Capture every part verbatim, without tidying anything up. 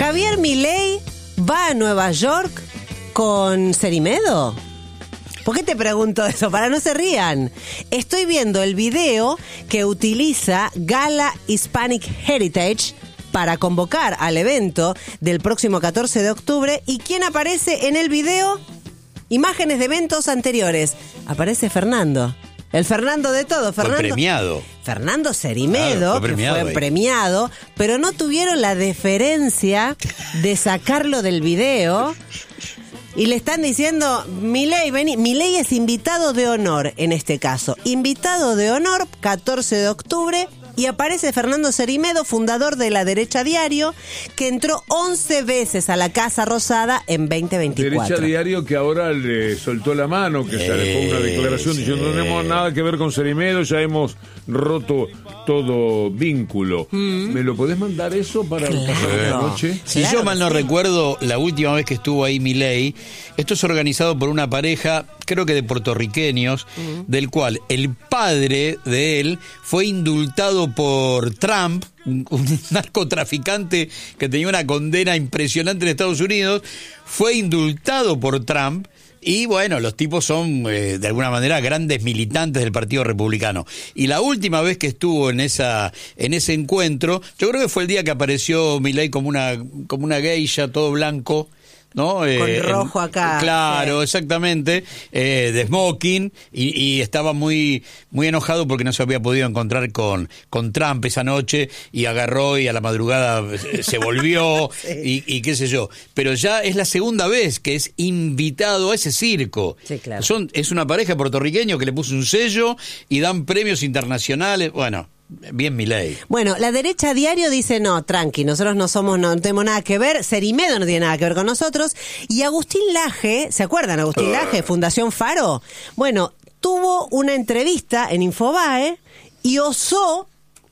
Javier Milei va a Nueva York con Cerimedo. ¿Por qué te pregunto eso? Para no se rían. Estoy viendo el video que utiliza Gala Hispanic Heritage para convocar al evento del próximo catorce de octubre. ¿Y quién aparece en el video? Imágenes de eventos anteriores. Aparece Fernando. El Fernando de todo. Fernando, fue premiado. Fernando Cerimedo, claro, fue premiado que fue ahí. premiado, pero no tuvieron la deferencia de sacarlo del video. Y le están diciendo, Milei, vení. Milei es invitado de honor en este caso. Invitado de honor, catorce de octubre. Y aparece Fernando Cerimedo, fundador de La Derecha Diario, que entró once veces a la Casa Rosada en veinte veinticuatro. Derecha Diario que ahora le soltó la mano, que Eh, se alejó una declaración sí. diciendo no tenemos nada que ver con Cerimedo, ya hemos roto todo vínculo. Mm. ¿Me lo podés mandar eso para Claro. pasar la noche? Si Claro yo mal no que sí. recuerdo, la última vez que estuvo ahí Milei, esto es organizado por una pareja, creo que de puertorriqueños, uh-huh. del cual el padre de él fue indultado por Trump, un, un narcotraficante que tenía una condena impresionante en Estados Unidos, fue indultado por Trump. Y bueno, los tipos son, eh, de alguna manera, grandes militantes del Partido Republicano. Y la última vez que estuvo en esa en ese encuentro, yo creo que fue el día que apareció Milei como una, como una geisha, todo blanco, ¿no? Con Eh, rojo acá. Claro, sí. exactamente, eh, de smoking, y, y estaba muy muy enojado porque no se había podido encontrar con, con Trump esa noche, y agarró y a la madrugada se volvió, sí. y, y qué sé yo. Pero ya es la segunda vez que es invitado a ese circo. Sí, claro. Son, es una pareja puertorriqueño que le puso un sello y dan premios internacionales, bueno... Bien Milei. Bueno, La Derecha Diario dice, no, tranqui, nosotros no somos, no tenemos nada que ver, Cerimedo no tiene nada que ver con nosotros, y Agustín Laje, ¿se acuerdan? Agustín Laje, Fundación Faro. Bueno, tuvo una entrevista en Infobae y osó,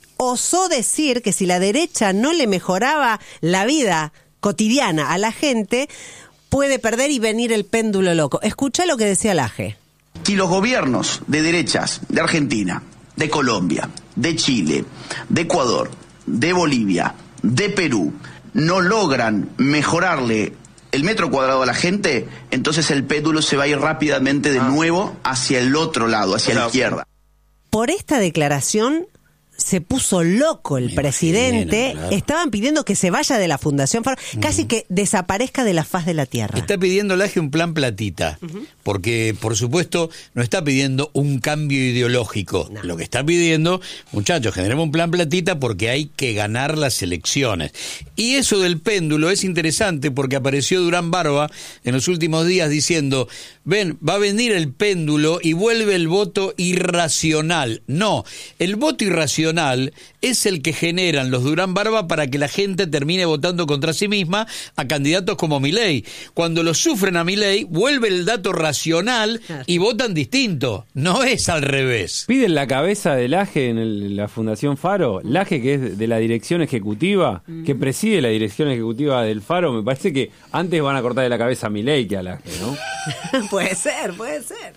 osó decir que si la derecha no le mejoraba la vida cotidiana a la gente, puede perder y venir el péndulo loco. Escuchá lo que decía Laje. Si los gobiernos de derechas de Argentina, de Colombia, de Chile, de Ecuador, de Bolivia, de Perú, no logran mejorarle el metro cuadrado a la gente, entonces el péndulo se va a ir rápidamente de ah. nuevo hacia el otro lado, hacia la izquierda. Por esta declaración se puso loco el Me presidente, imagino, claro. Estaban pidiendo que se vaya de la Fundación Faro, uh-huh. casi que desaparezca de la faz de la tierra. Está pidiendo Laje un plan platita, uh-huh. porque por supuesto no está pidiendo un cambio ideológico, no. Lo que está pidiendo, muchachos, generemos un plan platita porque hay que ganar las elecciones. Y eso del péndulo es interesante porque apareció Durán Barba en los últimos días diciendo, ven, va a venir el péndulo y vuelve el voto irracional. No, el voto irracional es el que generan los Durán Barba para que la gente termine votando contra sí misma a candidatos como Milei. Cuando lo sufren a Milei, vuelve el dato racional y votan distinto. No es al revés. Piden la cabeza de Laje en el, la Fundación Faro. Laje, que es de la dirección ejecutiva, mm. que preside la dirección ejecutiva del Faro. Me parece que antes van a cortar de la cabeza a Milei que a Laje, ¿no? Puede ser, puede ser.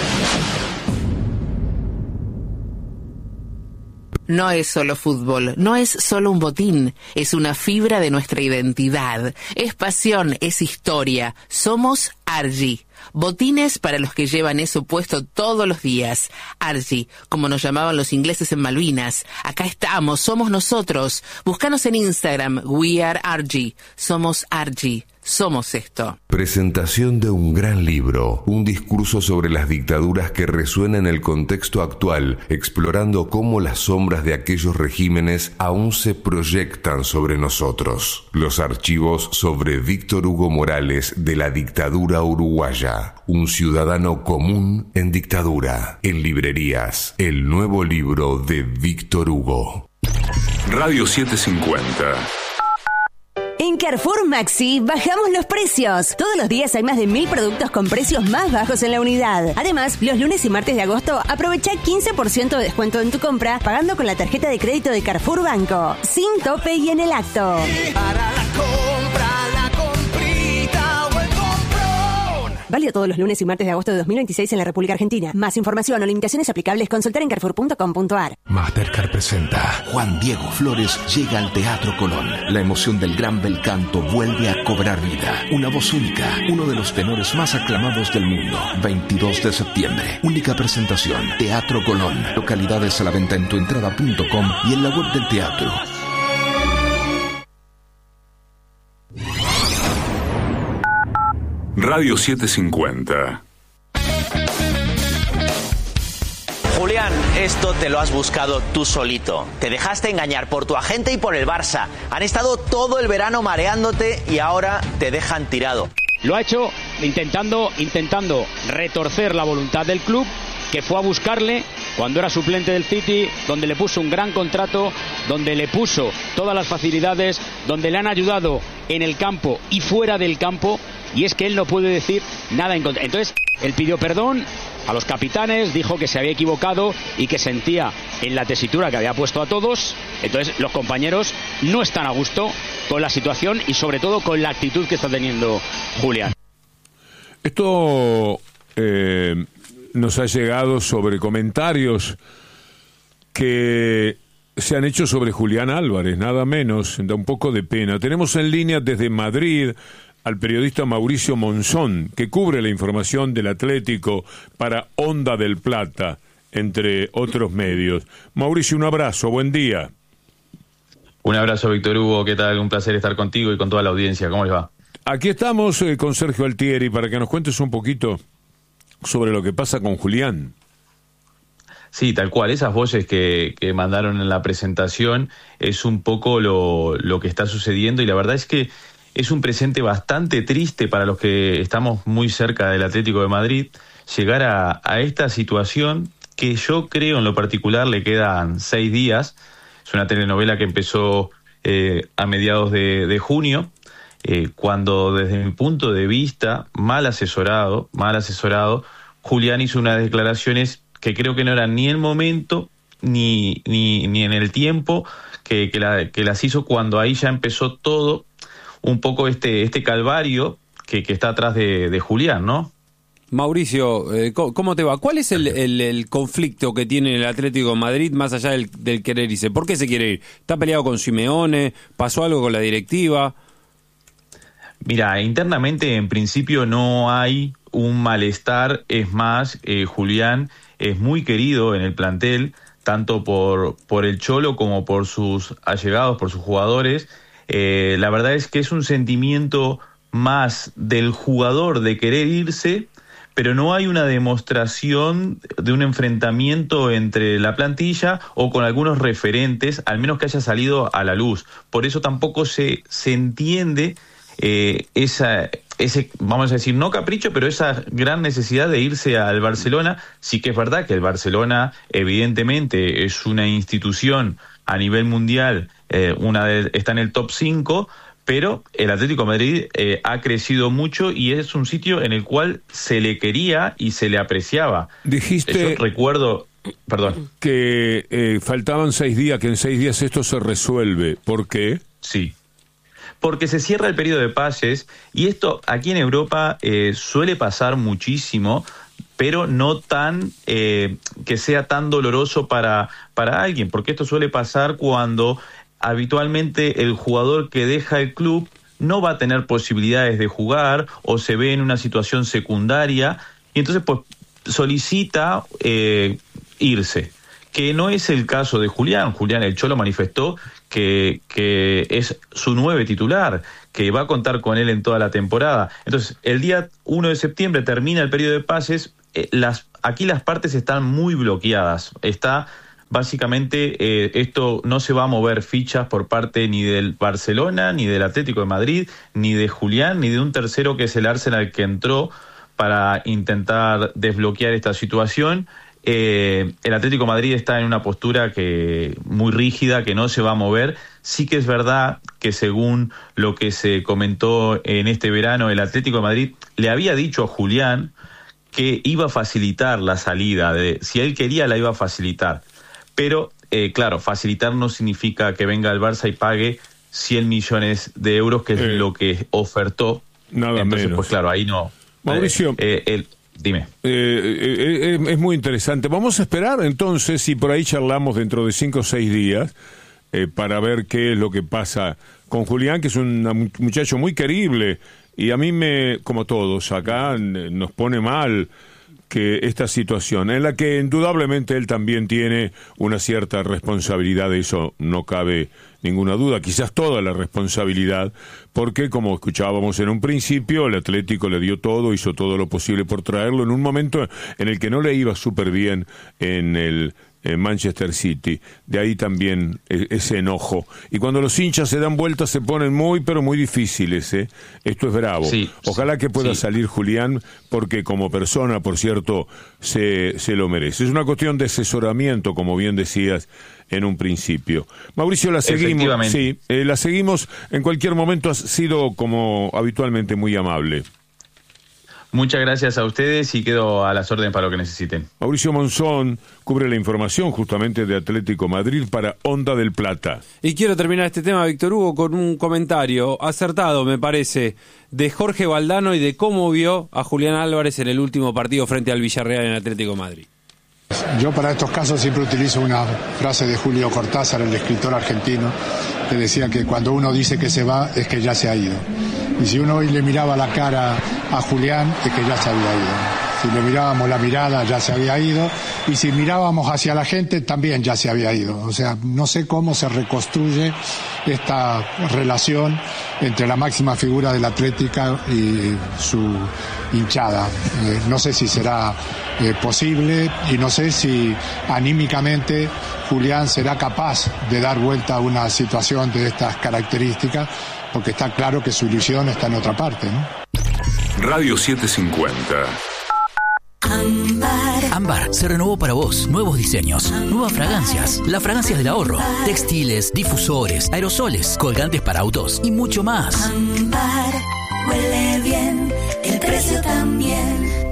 No es solo fútbol, no es solo un botín, es una fibra de nuestra identidad, es pasión, es historia, somos Argy. Botines para los que llevan eso puesto todos los días. Argy, como nos llamaban los ingleses en Malvinas. Acá estamos, somos nosotros. Búscanos en Instagram, We Are Argy. Somos Argy. Somos esto. Presentación de un gran libro, un discurso sobre las dictaduras que resuena en el contexto actual, explorando cómo las sombras de aquellos regímenes aún se proyectan sobre nosotros. Los archivos sobre Víctor Hugo Morales de la dictadura uruguaya, un ciudadano común en dictadura. En librerías, el nuevo libro de Víctor Hugo. Radio setecientos cincuenta. En Carrefour Maxi bajamos los precios. Todos los días hay más de mil productos con precios más bajos en la unidad. Además, los lunes y martes de agosto aprovecha quince por ciento de descuento en tu compra pagando con la tarjeta de crédito de Carrefour Banco. Sin tope y en el acto. Para la compra, la comprita o el comprón. Válido todos los lunes y martes de agosto de dos mil veintiséis en la República Argentina. Más información o limitaciones aplicables, consultar en carrefour punto com punto a r. Mastercard presenta Juan Diego Flores llega al Teatro Colón. La emoción del gran bel canto vuelve a cobrar vida. Una voz única, uno de los tenores más aclamados del mundo. veintidós de septiembre. Única presentación. Teatro Colón. Localidades a la venta en tuentrada punto com y en la web del teatro. Radio setecientos cincuenta. Julián, esto te lo has buscado tú solito. Te dejaste engañar por tu agente y por el Barça. Han estado todo el verano mareándote y ahora te dejan tirado. Lo ha hecho intentando, intentando retorcer la voluntad del club, que fue a buscarle cuando era suplente del City, donde le puso un gran contrato, donde le puso todas las facilidades, donde le han ayudado en el campo y fuera del campo, y es que él no puede decir nada en contra. Entonces, él pidió perdón a los capitanes, dijo que se había equivocado y que sentía en la tesitura que había puesto a todos. Entonces, los compañeros no están a gusto con la situación y sobre todo con la actitud que está teniendo Julián. Esto eh, nos ha llegado sobre comentarios que se han hecho sobre Julián Álvarez, nada menos, da un poco de pena. Tenemos en línea desde Madrid al periodista Mauricio Monzón, que cubre la información del Atlético para Onda del Plata, entre otros medios. Mauricio, un abrazo, buen día. Un abrazo, Víctor Hugo, ¿qué tal? Un placer estar contigo y con toda la audiencia, ¿cómo les va? Aquí estamos eh, con Sergio Altieri para que nos cuentes un poquito sobre lo que pasa con Julián. Sí, tal cual, esas voces que, que mandaron en la presentación es un poco lo, lo que está sucediendo y la verdad es que es un presente bastante triste para los que estamos muy cerca del Atlético de Madrid, llegar a, a esta situación que yo creo en lo particular le quedan seis días. Es una telenovela que empezó eh, a mediados de, de junio, eh, cuando desde mi punto de vista, mal asesorado, mal asesorado, Julián hizo unas declaraciones que creo que no eran ni el momento ni, ni, ni en el tiempo, que, que, la, que las hizo cuando ahí ya empezó todo, un poco este este calvario que, que está atrás de, de Julián, ¿no? Mauricio, eh, ¿cómo te va? ¿Cuál es el, el, el conflicto que tiene el Atlético de Madrid más allá del, del querer irse? ¿Por qué se quiere ir? ¿Está peleado con Simeone? ¿Pasó algo con la directiva? Mira, internamente en principio no hay un malestar, es más, eh, Julián es muy querido en el plantel, tanto por, por el Cholo como por sus allegados, por sus jugadores. Eh, la verdad es que es un sentimiento más del jugador de querer irse, pero no hay una demostración de un enfrentamiento entre la plantilla o con algunos referentes, al menos que haya salido a la luz. Por eso tampoco se, se entiende eh, esa, ese, vamos a decir, no capricho, pero esa gran necesidad de irse al Barcelona. Sí que es verdad que el Barcelona evidentemente es una institución a nivel mundial, eh, una de, está en el top cinco, pero el Atlético de Madrid eh, ha crecido mucho y es un sitio en el cual se le quería y se le apreciaba. Dijiste, yo recuerdo, perdón, que eh, faltaban seis días, que en seis días esto se resuelve. ¿Por qué? Sí, porque se cierra el periodo de pases y esto aquí en Europa eh, suele pasar muchísimo, pero no tan eh, que sea tan doloroso para, para alguien, porque esto suele pasar cuando habitualmente el jugador que deja el club no va a tener posibilidades de jugar o se ve en una situación secundaria y entonces pues solicita eh, irse, que no es el caso de Julián. Julián, el Cholo manifestó que, que es su nueve titular, que va a contar con él en toda la temporada. Entonces, el día uno de septiembre termina el periodo de pases. Eh, las, aquí las partes están muy bloqueadas. Está básicamente, eh, esto no se va a mover fichas por parte ni del Barcelona, ni del Atlético de Madrid, ni de Julián, ni de un tercero que es el Arsenal que entró para intentar desbloquear esta situación. Eh, el Atlético de Madrid está en una postura que muy rígida, que no se va a mover. Sí que es verdad que según lo que se comentó en este verano, el Atlético de Madrid le había dicho a Julián que iba a facilitar la salida, de, si él quería la iba a facilitar. Pero, eh, claro, facilitar no significa que venga el Barça y pague cien millones de euros, que es eh, lo que ofertó. Nada Entonces, menos. pues claro, ahí no, Mauricio, eh, el, dime. Eh, eh, eh, es muy interesante. Vamos a esperar entonces, y por ahí charlamos dentro de cinco o seis días, eh, para ver qué es lo que pasa con Julián, que es un muchacho muy querible, y a mí me, como todos acá, nos pone mal que esta situación, en la que indudablemente él también tiene una cierta responsabilidad, de eso no cabe ninguna duda, quizás toda la responsabilidad, porque como escuchábamos en un principio, el Atlético le dio todo, hizo todo lo posible por traerlo en un momento en el que no le iba súper bien en el en Manchester City. De ahí también ese enojo. Y cuando los hinchas se dan vueltas se ponen muy, pero muy difíciles, ¿eh? Esto es bravo. Sí, Ojalá que pueda sí. salir Julián, porque como persona, por cierto, se, se lo merece. Es una cuestión de asesoramiento, como bien decías en un principio. Mauricio, la seguimos. Sí, eh, la seguimos. En cualquier momento has sido, como habitualmente, muy amable. Muchas gracias a ustedes y quedo a las órdenes para lo que necesiten. Mauricio Monzón cubre la información justamente de Atlético Madrid para Onda del Plata. Y quiero terminar este tema, Víctor Hugo, con un comentario acertado, me parece, de Jorge Valdano y de cómo vio a Julián Álvarez en el último partido frente al Villarreal en Atlético Madrid. Yo para estos casos siempre utilizo una frase de Julio Cortázar, el escritor argentino, que decía que cuando uno dice que se va es que ya se ha ido. Y si uno hoy le miraba la cara a Julián es que ya se había ido. Si le mirábamos la mirada ya se había ido, y si mirábamos hacia la gente también ya se había ido. O sea, no sé cómo se reconstruye esta relación entre la máxima figura del Atlético y su hinchada. Eh, no sé si será eh, posible, y no sé si anímicamente Julián será capaz de dar vuelta a una situación de estas características, porque está claro que su ilusión está en otra parte, ¿no? Radio setecientos cincuenta. Ámbar. Ámbar se renovó para vos. Nuevos diseños, nuevas fragancias, las fragancias del ahorro, textiles, difusores, aerosoles, colgantes para autos y mucho más. Ámbar huele bien, el precio también.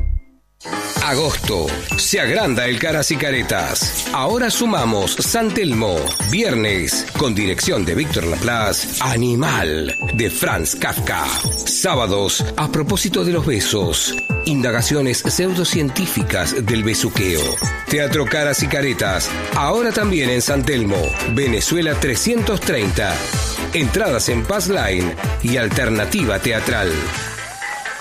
Agosto. Se agranda el Caras y Caretas. Ahora sumamos San Telmo. Viernes, con dirección de Víctor Laplace, Animal, de Franz Kafka. Sábados, a propósito de los besos. Indagaciones pseudocientíficas del besuqueo. Teatro Caras y Caretas. Ahora también en San Telmo, Venezuela trescientos treinta. Entradas en Passline y Alternativa Teatral.